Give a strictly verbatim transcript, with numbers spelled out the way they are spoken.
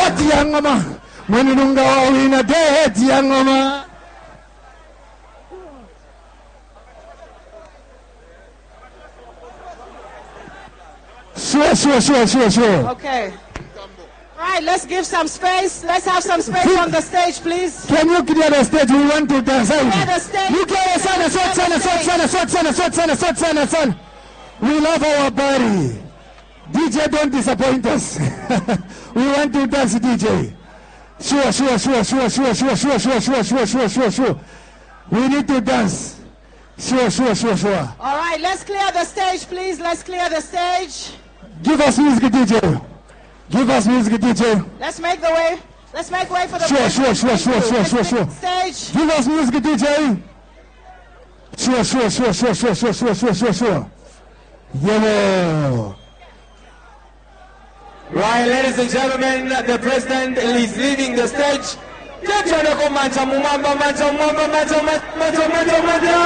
date yangoma. Mwenunga wawina date yangoma. Sure, sure, sure, sure, sure. Okay. Right, let's give some space. Let's have some space on the stage, please. Can you clear the stage? We want to dance. Clear the stage. You clear the son, son, son, son, son, son, son, son, son, son, son. We love our body. D J, don't disappoint us. We want to dance, D J. Sure, sure, sure, sure, sure, sure, sure, sure, sure, sure, sure, sure, sure. We need to dance. Sure, sure, sure, sure. All right, let's clear the stage, please. Let's clear the stage. Give us music, D J. Give us music, D J. Let's make the way. Let's make way for the Sure, sure, sure, sure, sure, sure, sure. Stage. Give us music, D J. Sure, sure, sure, sure, sure, sure, sure, sure, sure, sure. Yeah. Right, ladies and gentlemen, the president is leaving the stage. Mancha, mumamba, mancha, mumamba, mancha, mancha, mancha, mancha.